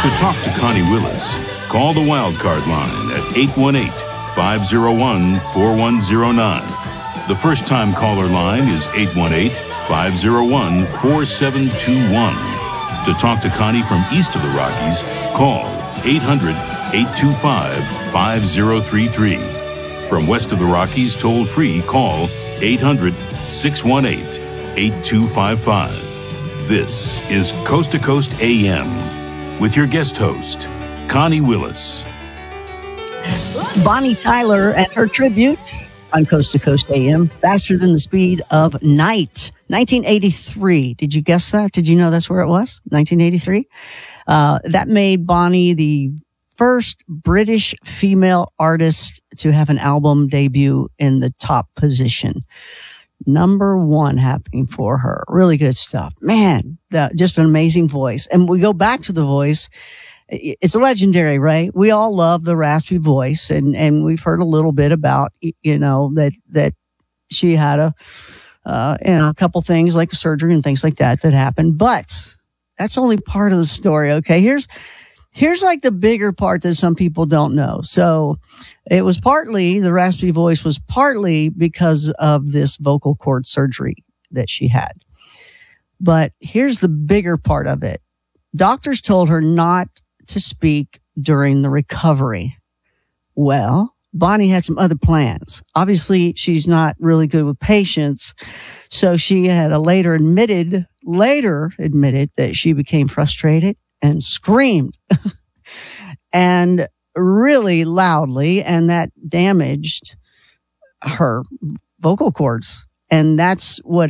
To talk to Connie Willis, call the Wildcard line at 818-501-4109. The first-time caller line is 818-501-4721. To talk to Connie from east of the Rockies, call 800-825-5033. From west of the Rockies, toll-free, call 800-618-8255. This is Coast to Coast AM with your guest host, Connie Willis. Bonnie Tyler and her tribute on Coast to Coast AM, Faster Than the Speed of Night. 1983. Did you guess that? Did you know that's where it was? 1983? That made Bonnie the first British female artist to have an album debut in the top position. Number one happening for her. Really good stuff. Man, just an amazing voice. And we go back to the voice. It's legendary, right? We all love the raspy voice, and we've heard a little bit about, that she had a couple things like surgery and things like that happened. But that's only part of the story. Okay. Here's like the bigger part that some people don't know. So it was the raspy voice was partly because of this vocal cord surgery that she had. But here's the bigger part of it. Doctors told her not to speak during the recovery. Well, Bonnie had some other plans. Obviously, she's not really good with patients. So she had later admitted that she became frustrated and screamed and really loudly, and that damaged her vocal cords. And that's what